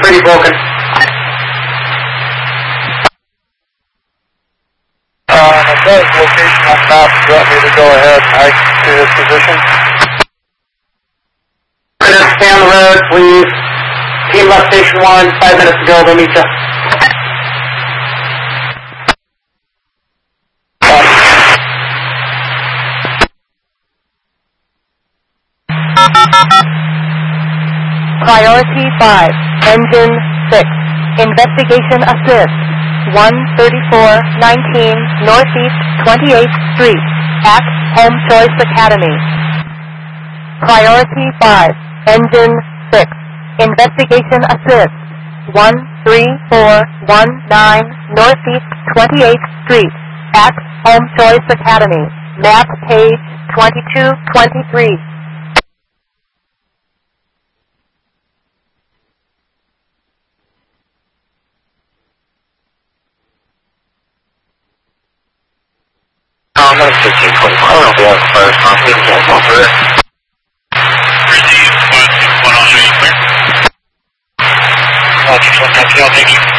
pretty broken. At that location on the map, you want me to go ahead and hike to his position? Stay on the road, please. Team left station 1, 5 minutes to go, they'll meet you. Priority 5, Engine 6, Investigation Assist, 13419 Northeast 28th Street, at Home Choice Academy. Priority 5, Engine 6, Investigation Assist, 13419 Northeast 28th Street, at Home Choice Academy. Map page 2223. I'm going to 1524. I'll be on first. I'll be on first. Receive 161 on you, clear. I'll thank you.